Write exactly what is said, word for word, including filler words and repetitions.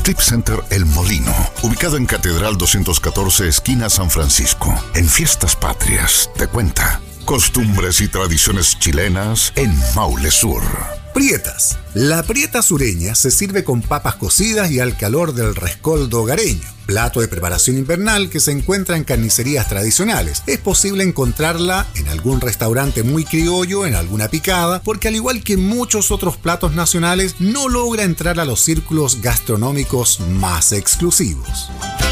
Strip Center El Molino, ubicado en Catedral doscientos catorce, esquina San Francisco. En Fiestas Patrias, te cuenta costumbres y tradiciones chilenas en Maule Sur. Prietas. La prieta sureña se sirve con papas cocidas y al calor del rescoldo hogareño, plato de preparación invernal que se encuentra en carnicerías tradicionales. Es posible encontrarla en algún restaurante muy criollo, en alguna picada, porque al igual que muchos otros platos nacionales, no logra entrar a los círculos gastronómicos más exclusivos.